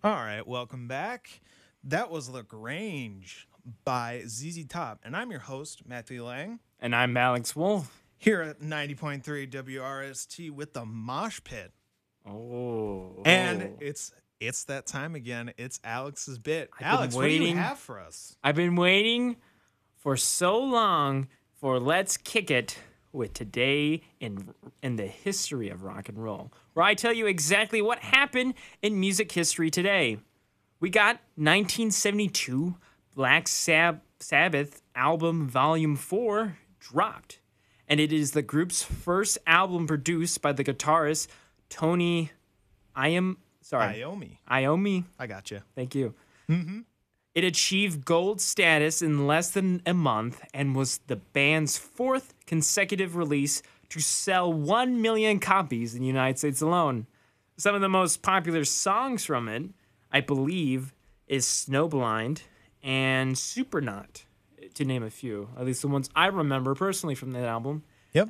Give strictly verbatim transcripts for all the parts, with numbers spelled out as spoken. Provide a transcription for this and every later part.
All right, welcome back. That was LaGrange by Z Z Top, and I'm your host, Matthew Lang, And I'm Alex Wolf. here at ninety point three W R S T with the Mosh Pit. Oh. And it's it's that time again. It's Alex's bit. I've been Alex, what do you waiting. have for us? I've been waiting for so long for Let's Kick It with Today in in the History of Rock and Roll, where I tell you exactly what happened in music history today. We got nineteen seventy-two Black Sab- Sabbath album Volume four dropped, and it is the group's first album produced by the guitarist Tony Iommi. Sorry, Iommi. Iommi. I got you. Thank you. Mm-hmm. It achieved gold status in less than a month and was the band's fourth consecutive release to sell one million copies in the United States alone. Some of the most popular songs from it, I believe, is Snowblind and Supernaut, to name a few. At least the ones I remember personally from that album. Yep.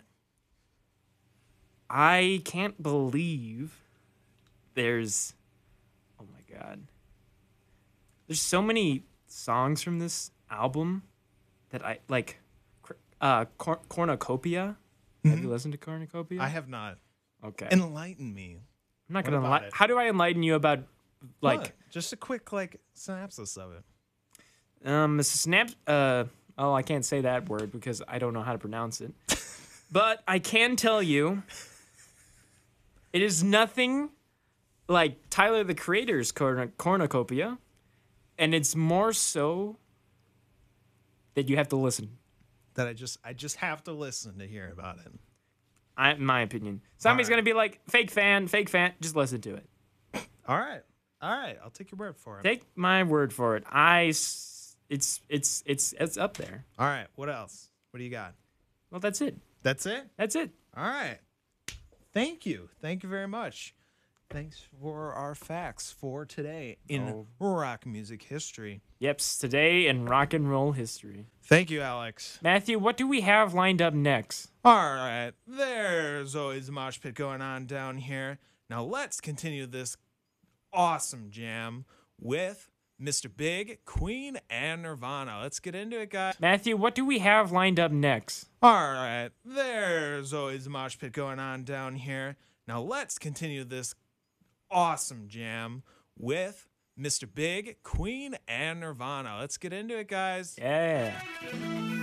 I can't believe there's... Oh my God. There's so many songs from this album that I like. Uh, Cor- Cornucopia. Mm-hmm. Have you listened to Cornucopia? I have not. Okay. Enlighten me. I'm not What gonna. about Enli- it? How do I enlighten you about like What? Just a quick like synopsis of it. um snap? Uh oh, I can't say that word because I don't know how to pronounce it. But I can tell you, it is nothing like Tyler the Creator's Corn- Cornucopia. And it's more so that you have to listen. That I just I just have to listen to hear about it. I, in my opinion, somebody's right. gonna be like, "Fake fan, fake fan." Just listen to it. All right, all right. I'll take your word for it. Take my word for it. I, s- it's, it's, it's, it's up there. All right. What else? What do you got? Well, that's it. That's it. That's it. All right. Thank you. Thank you very much. Thanks for our facts for today in Oh. rock music history. Yep. Today in rock and roll history. Thank you, Alex. Matthew, what do we have lined up next? All right. There's always a mosh pit going on down here. Now let's continue this awesome jam with Mister Big, Queen, and Nirvana. Let's get into it, guys. Matthew, what do we have lined up next? All right. There's always a mosh pit going on down here. Now let's continue this awesome jam with Mister Big, Queen, and Nirvana. Let's get into it, guys. Yeah.